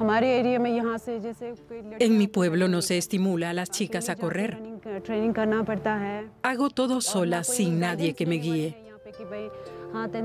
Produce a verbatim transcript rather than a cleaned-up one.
En mi pueblo no se estimula a las chicas a correr. Hago todo sola, sin nadie que me guíe.